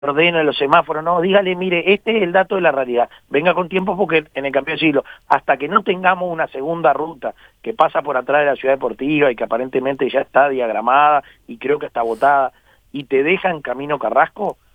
ordenen los semáforos, no, dígale, mire, este es el dato de la realidad, venga con tiempo porque en el cambio de siglo, hasta que no tengamos una segunda ruta que pasa por atrás de la ciudad deportiva y que aparentemente ya está diagramada y creo que está votada y te deja en Camino Carrasco,